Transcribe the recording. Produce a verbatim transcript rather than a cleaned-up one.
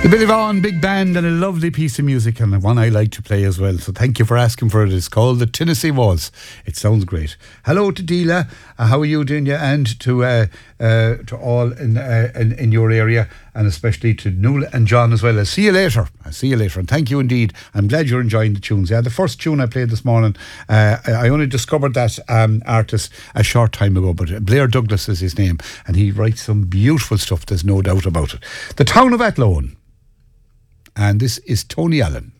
The Billy Vaughan Big Band, and a lovely piece of music, and one I like to play as well. So thank you for asking for it. It's called the Tennessee Waltz. It sounds great. Hello to Deela. Uh, how are you doing? Yeah, and to uh, uh, to all in, uh, in in your area, and especially to Nuala and John as well. I'll see you later. I'll see you later. And thank you indeed. I'm glad you're enjoying the tunes. Yeah, the first tune I played this morning, uh, I only discovered that um, artist a short time ago, but Blair Douglas is his name, and he writes some beautiful stuff. There's no doubt about it. The Town of Athlone. And this is Tony Allen.